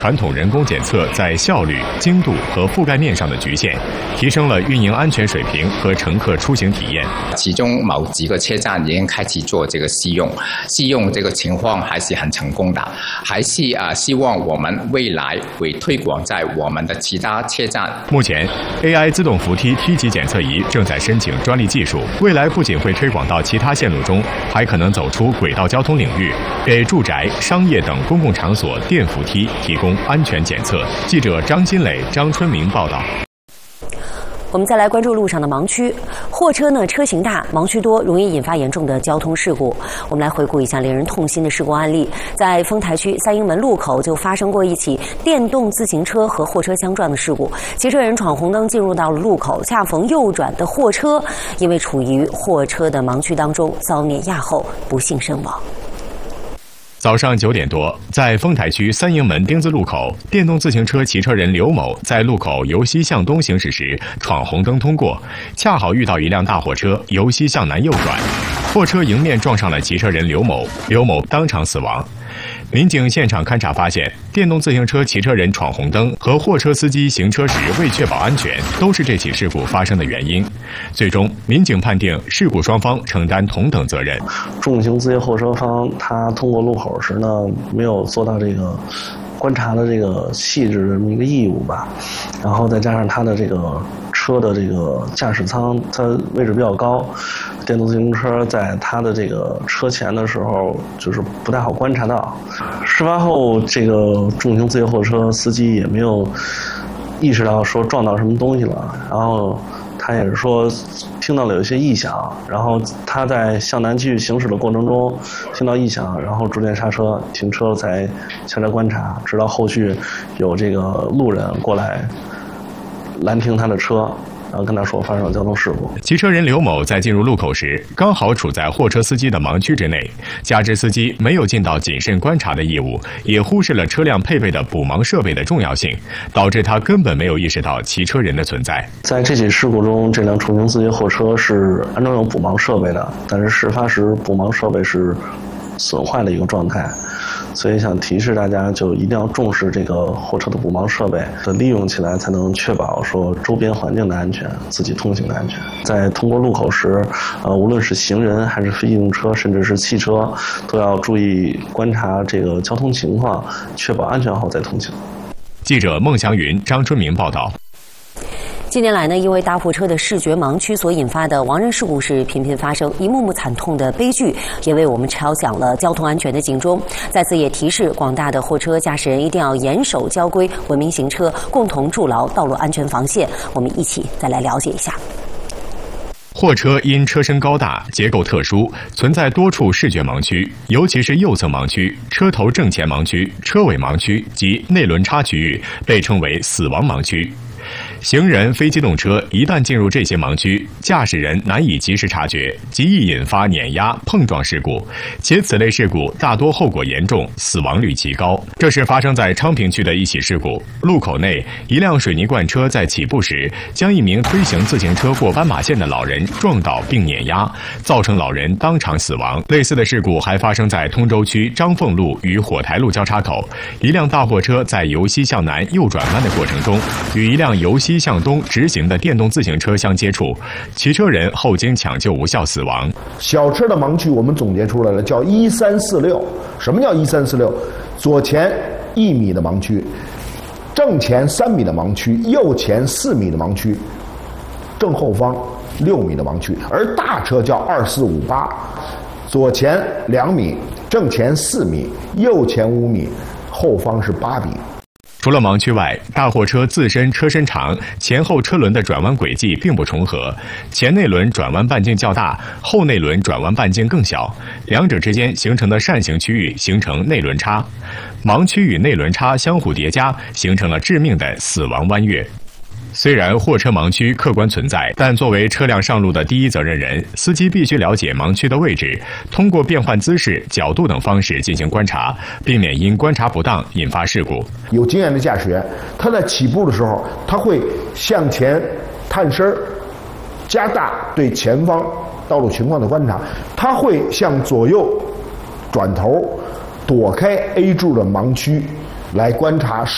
传统人工检测在效率、精度和覆盖面上的局限，提升了运营安全水平和乘客出行体验。 其中某几个车站已经开始做这个试用这个情况还是很成功的，还是希望我们未来会推广在我们的其他车站。 目前 ，AI 自动扶梯梯级检测仪正在申请专利技术，未来不仅会推广到其他线路中，还可能走出轨道交通领域，给住宅、商业等公共场所电扶梯提供安全检测。记者张金磊、张春明报道。 我们再来关注路上的盲区。货车呢车型大，盲区多，容易引发严重的交通事故。我们来回顾一下令人痛心的事故案例。在丰台区三英门路口就发生过一起电动自行车和货车相撞的事故。骑车人闯红灯进入到了路口，恰逢右转的货车因为处于货车的盲区当中，遭碾压后不幸身亡。 早上9点多，在丰台区三英门丁字路口，电动自行车骑车人刘某在路口由西向东行驶时闯红灯通过，恰好遇到一辆大货车由西向南右转，货车迎面撞上了骑车人刘某，刘某当场死亡。民警现场勘查发现，电动自行车骑车人闯红灯和货车司机行车时未确保安全，都是这起事故发生的原因。最终，民警判定事故双方承担同等责任。 重型自行货车方他通过路口时呢，没有做到这个观察的这个细致的这么一个义务吧，然后再加上他的这个车的这个驾驶舱它位置比较高，电动自行车在它的这个车前的时候就是不太好观察到。事发后，这个重型自行货车司机也没有意识到说撞到什么东西了，然后他也是说听到了有一些异响，然后他在向南继续行驶的过程中听到异响，然后逐渐刹车停车才下车观察，直到后续有这个路人过来拦停他的车，然后跟他说发生了交通事故。 骑车人刘某在进入路口时，刚好处在货车司机的盲区之内，加之司机没有尽到谨慎观察的义务，也忽视了车辆配备的补盲设备的重要性，导致他根本没有意识到骑车人的存在。 在这起事故中，这辆重型自行货车是安装有补盲设备的，但是事发时补盲设备是损坏的一个状态，所以想提示大家，就一定要重视这个货车的补盲设备的利用起来，才能确保说周边环境的安全，自己通行的安全。在通过路口时，无论是行人还是非机动车，甚至是汽车，都要注意观察这个交通情况，确保安全后再通行。 记者孟祥云、张春明报道。 近年来呢，因为大货车的视觉盲区所引发的亡人事故是频频发生，一幕幕惨痛的悲剧也为我们敲响了交通安全的警钟。在此也提示广大的货车驾驶人一定要严守交规，文明行车，共同筑牢道路安全防线。我们一起再来了解一下。 货车因车身高大、结构特殊，存在多处视觉盲区，尤其是右侧盲区、车头正前盲区、车尾盲区及内轮差区域，被称为死亡盲区。行人、非机动车一旦进入这些盲区，驾驶人难以及时察觉，极易引发碾压、碰撞事故，且此类事故大多后果严重，死亡率极高。这是发生在昌平区的一起事故。路口内，一辆水泥罐车在起步时，将一名推行自行车过斑马线的老人撞倒并碾压，造成老人当场死亡。类似的事故还发生在通州区张凤路与火台路交叉口，一辆大货车在由西向南右转弯的过程中，与一辆由西向东直行的电动自行车相接触，骑车人后经抢救无效死亡。 小车的盲区我们总结出来了，叫1346。什么叫1346？左前1米的盲区，正前3米的盲区，右前4米的盲区，正后方6米的盲区。而大车叫2458，左前2米，正前4米，右前5米，后方是8米。 除了盲区外，大货车自身车身长，前后车轮的转弯轨迹并不重合，前内轮转弯半径较大，后内轮转弯半径更小，两者之间形成的扇形区域形成内轮差，盲区与内轮差相互叠加，形成了致命的死亡弯月。虽然货车盲区客观存在，但作为车辆上路的第一责任人，司机必须了解盲区的位置，通过变换姿势、角度等方式进行观察，避免因观察不当引发事故。 有经验的驾驶员，他在起步的时候，他会向前探身，加大对前方道路情况的观察，他会向左右转头，躲开 A 柱的盲区，来观察